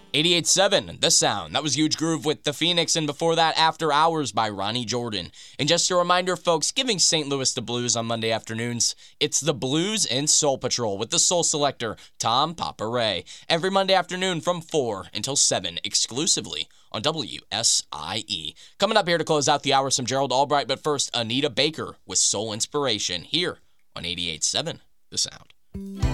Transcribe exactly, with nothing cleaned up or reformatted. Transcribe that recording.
eighty-eight point seven, The Sound. That was Huge Groove with The Phoenix, and before that, After Hours by Ronnie Jordan. And just a reminder, folks, giving Saint Louis the blues on Monday afternoons, it's the Blues and Soul Patrol with the Soul Selector, Tom Papa Ray. Every Monday afternoon from four until seven, exclusively on W S I E. Coming up here to close out the hour, some Gerald Albright, but first, Anita Baker with Soul Inspiration here on eighty-eight point seven, The Sound.